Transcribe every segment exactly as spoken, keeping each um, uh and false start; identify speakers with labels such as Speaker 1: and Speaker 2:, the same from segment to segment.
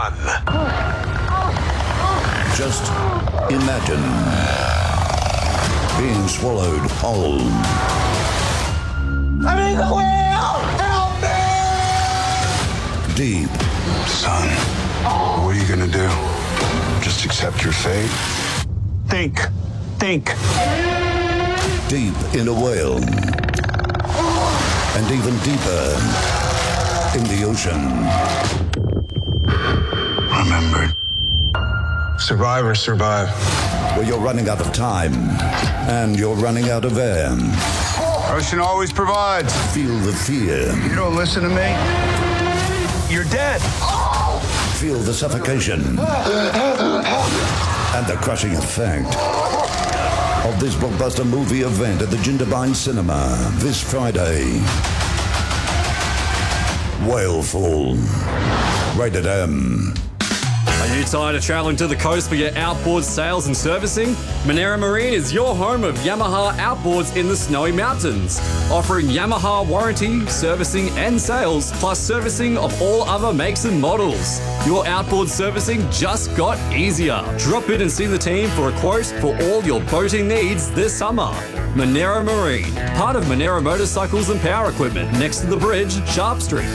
Speaker 1: one.
Speaker 2: Just imagine being swallowed whole.
Speaker 3: I'm in the wheel! Help me!
Speaker 2: Deep.
Speaker 1: Son, what are you gonna do? Just accept your fate?
Speaker 3: Think. Think.
Speaker 2: Deep in a whale. And even deeper in the ocean.
Speaker 1: Remembered. Survivors survive.
Speaker 2: Where you're running out of time and you're running out of air.
Speaker 1: Ocean always provides.
Speaker 2: Feel the fear.
Speaker 1: You don't listen to me, you're dead.
Speaker 2: Feel the suffocation. And the crushing effect of this blockbuster movie event at the Jindabyne Cinema this Friday. Whaleful. Rated M.
Speaker 4: Are you tired of travelling to the coast for your outboard sales and servicing? Monera Marine is your home of Yamaha outboards in the Snowy Mountains, offering Yamaha warranty, servicing and sales, plus servicing of all other makes and models. Your outboard servicing just got easier. Drop in and see the team for a quote for all your boating needs this summer. Monera Marine, part of Monera Motorcycles and Power Equipment, next to the bridge, Sharp Street.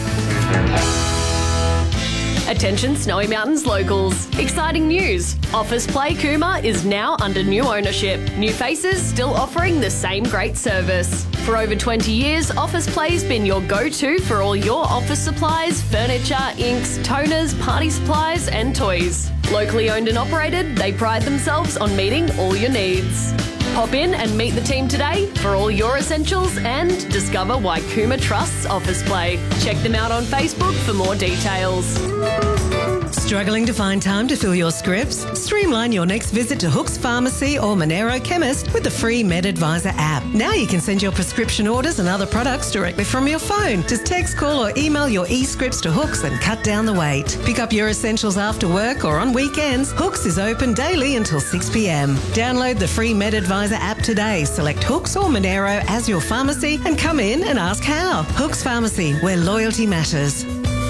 Speaker 5: Attention Snowy Mountains locals. Exciting news. Office Play Cooma is now under new ownership. New faces still offering the same great service. For over twenty years, Office Play's been your go-to for all your office supplies, furniture, inks, toners, party supplies and toys. Locally owned and operated, they pride themselves on meeting all your needs. Pop in and meet the team today for all your essentials and discover why Cooma trusts Office Play. Check them out on Facebook for more details.
Speaker 6: Struggling to find time to fill your scripts? Streamline your next visit to Hooks Pharmacy or Monero Chemist with the free MedAdvisor app. Now you can send your prescription orders and other products directly from your phone. Just text, call or email your e-scripts to Hooks and cut down the wait. Pick up your essentials after work or on weekends. Hooks is open daily until six p.m. Download the free MedAdvisor app today. Select Hooks or Monero as your pharmacy and come in and ask how. Hooks Pharmacy, where loyalty matters.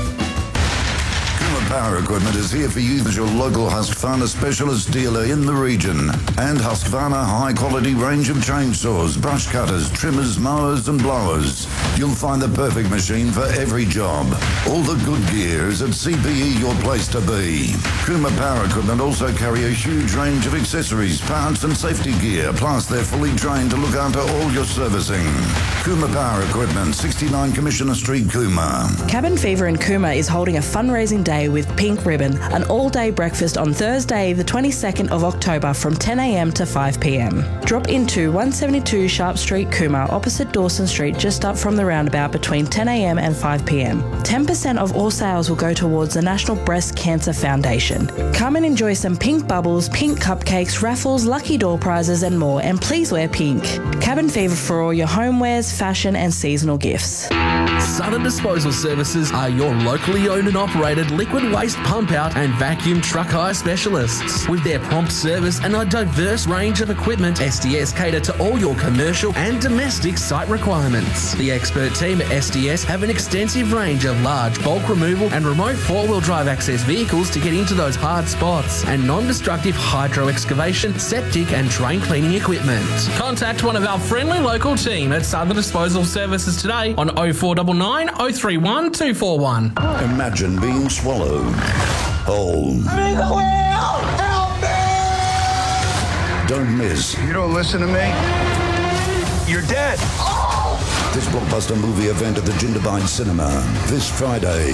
Speaker 2: Power Equipment is here for you as your local Husqvarna specialist dealer in the region. And Husqvarna high-quality range of chainsaws, brush cutters, trimmers, mowers and blowers. You'll find the perfect machine for every job. All the good gear is at C P E your place to be. Cooma Power Equipment also carry a huge range of accessories, parts and safety gear, plus they're fully trained to look after all your servicing. Cooma Power Equipment, sixty-nine Commissioner Street, Cooma.
Speaker 7: Cabin Fever in Cooma is holding a fundraising day with Pink Ribbon, an all-day breakfast on Thursday, the twenty-second of October from ten a.m. to five p.m. Drop into one seventy-two Sharp Street, Cooma, opposite Dawson Street, just up from the roundabout between ten a.m. and five p.m. ten percent of all sales will go towards the National Breast Cancer Foundation. Come and enjoy some pink bubbles, pink cupcakes, raffles, lucky door prizes and more, and please wear pink. Cabin Fever for all your homewares, fashion and seasonal gifts.
Speaker 8: Southern Disposal Services are your locally owned and operated liquid waste pump out and vacuum truck hire specialists. With their prompt service and a diverse range of equipment, S D S cater to all your commercial and domestic site requirements. The expert team at S D S have an extensive range of large bulk removal and remote four-wheel drive access vehicles to get into those hard spots, and non-destructive hydro excavation, septic and drain cleaning equipment. Contact one of our friendly local team at Southern Disposal Services today on oh four nine nine, oh three one, two four one.
Speaker 2: Imagine being swallowed whole.
Speaker 3: I'm in the wheel! Help me!
Speaker 2: Don't miss.
Speaker 1: You don't listen to me, you're dead.
Speaker 2: This blockbuster movie event at the Jindabyne Cinema this Friday.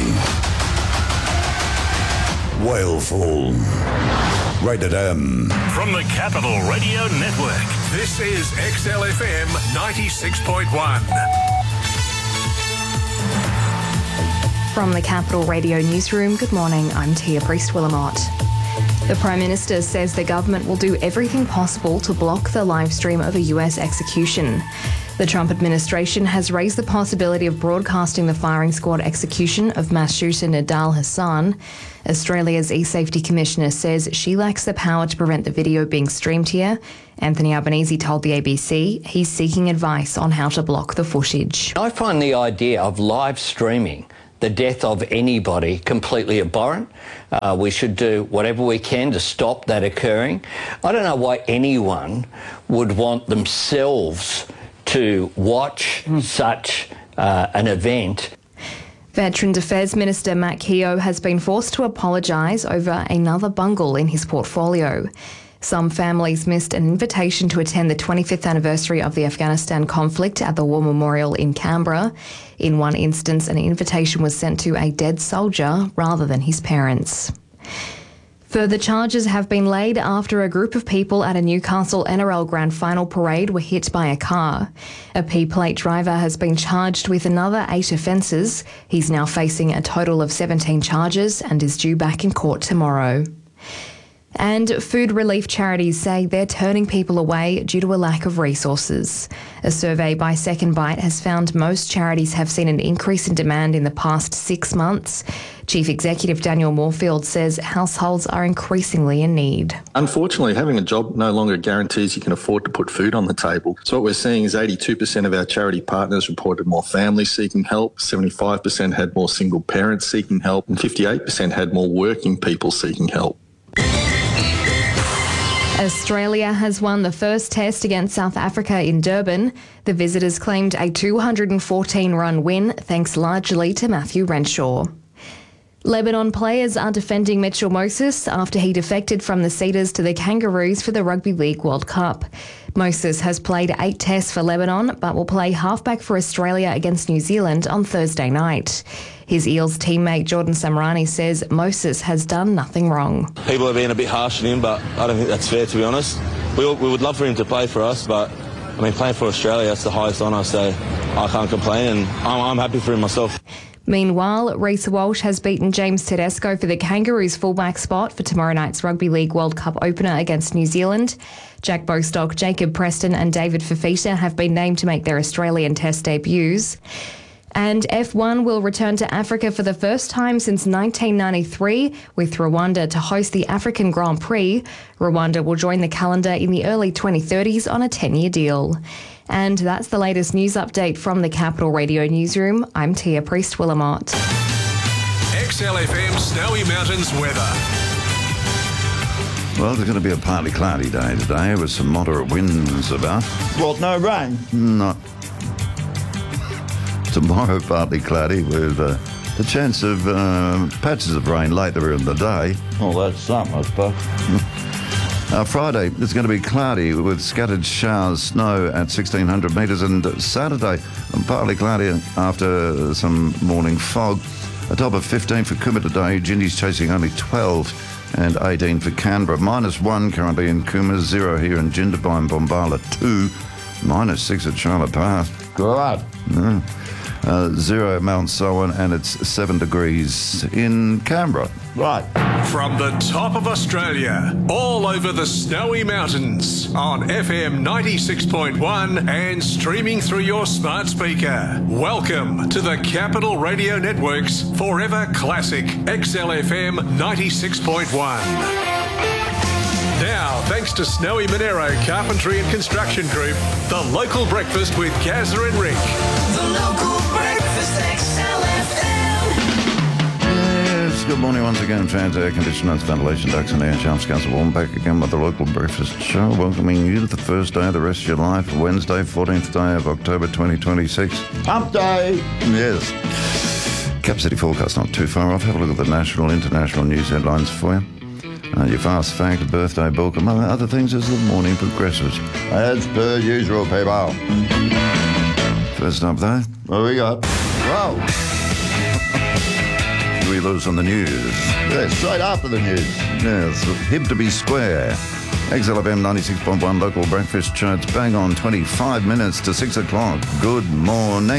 Speaker 2: Whaleful. Rated M.
Speaker 9: From the Capital Radio Network, this is X L F M ninety-six point one.
Speaker 10: From the Capital Radio Newsroom, good morning, I'm Tia Priest-Willamott. The Prime Minister says the government will do everything possible to block the live stream of a U S execution. The Trump administration has raised the possibility of broadcasting the firing squad execution of mass shooter Nidal Hassan. Australia's e-safety commissioner says she lacks the power to prevent the video being streamed here. Anthony Albanese told the A B C he's seeking advice on how to block the footage.
Speaker 11: I find the idea of live streaming the death of anybody completely abhorrent. Uh, we should do whatever we can to stop that occurring. I don't know why anyone would want themselves to watch mm. such uh, an event.
Speaker 10: Veterans Affairs Minister Matt Keogh has been forced to apologise over another bungle in his portfolio. Some families missed an invitation to attend the twenty-fifth anniversary of the Afghanistan conflict at the War Memorial in Canberra. In one instance, an invitation was sent to a dead soldier rather than his parents. Further charges have been laid after a group of people at a Newcastle N R L Grand Final parade were hit by a car. A P-plate driver has been charged with another eight offences. He's now facing a total of seventeen charges and is due back in court tomorrow. And food relief charities say they're turning people away due to a lack of resources. A survey by Second Bite has found most charities have seen an increase in demand in the past six months. Chief Executive Daniel Moorfield says households are increasingly in need.
Speaker 12: Unfortunately, having a job no longer guarantees you can afford to put food on the table. So what we're seeing is eighty-two percent of our charity partners reported more families seeking help, seventy-five percent had more single parents seeking help, and fifty-eight percent had more working people seeking help.
Speaker 10: Australia has won the first test against South Africa in Durban. The visitors claimed a two hundred fourteen run win, thanks largely to Matthew Renshaw. Lebanon players are defending Mitchell Moses after he defected from the Cedars to the Kangaroos for the Rugby League World Cup. Moses has played eight tests for Lebanon, but will play halfback for Australia against New Zealand on Thursday night. His Eels teammate Jordan Samrani says Moses has done nothing wrong.
Speaker 13: People are being a bit harsh on him, but I don't think that's fair, to be honest. We, we would love for him to play for us, but I mean, playing for Australia, that's the highest honour, so I can't complain, and I'm, I'm happy for him myself.
Speaker 10: Meanwhile, Reece Walsh has beaten James Tedesco for the Kangaroos fullback spot for tomorrow night's Rugby League World Cup opener against New Zealand. Jack Bostock, Jacob Preston and David Fifita have been named to make their Australian Test debuts. And F one will return to Africa for the first time since nineteen ninety-three, with Rwanda to host the African Grand Prix. Rwanda will join the calendar in the early twenty thirties on a ten-year deal. And that's the latest news update from the Capital Radio Newsroom. I'm Tia Priest-Willamott.
Speaker 9: X L F M Snowy Mountains weather.
Speaker 2: Well, there's going to be a partly cloudy day today with some moderate winds about.
Speaker 3: What, no rain?
Speaker 2: No. Tomorrow, partly cloudy with uh, the chance of uh, patches of rain later in the day.
Speaker 3: Oh, that's something, I suppose.
Speaker 2: Uh, Friday, it's going to be cloudy with scattered showers, snow at sixteen hundred metres, and Saturday, partly cloudy after some morning fog. A top of fifteen for Cooma today, Gindy's chasing only twelve, and eighteen for Canberra. Minus one currently in Cooma, zero here in Jindabyne, Bombala, two, minus six at Charlotte Pass.
Speaker 3: Good.
Speaker 2: Mm. Uh, zero at Mount Selwyn, and it's seven degrees in Canberra.
Speaker 3: Right.
Speaker 9: From the top of Australia, all over the Snowy Mountains, on F M ninety-six point one and streaming through your smart speaker. Welcome to the Capital Radio Network's Forever Classic X L F M ninety-six point one. Now, thanks to Snowy Monero Carpentry and Construction Group, the local breakfast with Gazza and Rick.
Speaker 14: The local breakfast, X L F M.
Speaker 2: Yes, good morning once again, fans, air conditioners, ventilation ducts and air shafts. Council Warm back again with the local breakfast show, welcoming you to the first day of the rest of your life, Wednesday, fourteenth day of October twenty twenty-six.
Speaker 3: Hump day!
Speaker 2: Yes. Cap City forecast not too far off. Have a look at the national, international news headlines for you. Uh, your fast fact, birthday book, among other things, is the morning progressives.
Speaker 3: As per usual, people.
Speaker 2: First up, though,
Speaker 3: what we got? Whoa.
Speaker 2: We lose on the news.
Speaker 3: Yeah, straight after the news.
Speaker 2: Yes, Hibdaby Square. X L F M ninety-six point one local breakfast show. It's bang on twenty-five minutes to six o'clock. Good morning.